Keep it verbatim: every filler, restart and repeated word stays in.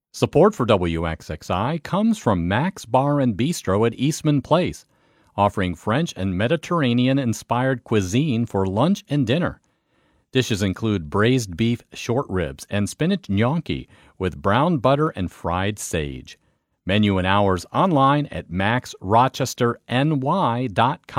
Support for W X X I comes from Max Bar and Bistro at Eastman Place, offering French and Mediterranean-inspired cuisine for lunch and dinner. Dishes include braised beef short ribs and spinach gnocchi with brown butter and fried sage. Menu and hours online at max rochester n y dot com.